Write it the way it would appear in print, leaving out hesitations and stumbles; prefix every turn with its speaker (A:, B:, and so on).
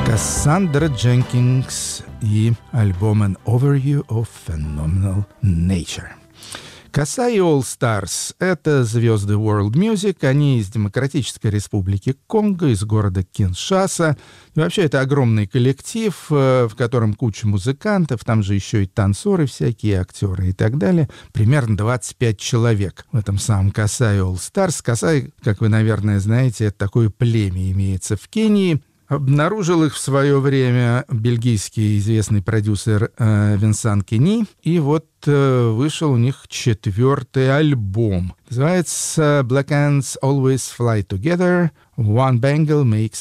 A: Кассандра Дженкинс и альбом «An Overview of Phenomenal Nature». Касай All Stars — это звезды World Music, они из Демократической Республики Конго, из города Киншаса. И вообще это огромный коллектив, в котором куча музыкантов, там же еще и танцоры всякие, актеры и так далее. Примерно 25 человек в этом самом Касай All Stars. Касай, как вы, наверное, знаете, это такое племя имеется в Кении. Обнаружил их в свое время бельгийский известный продюсер Винсан Кени. И вот вышел у них 4-й альбом. Называется «Black Ants Always Fly Together. One Bangle Makes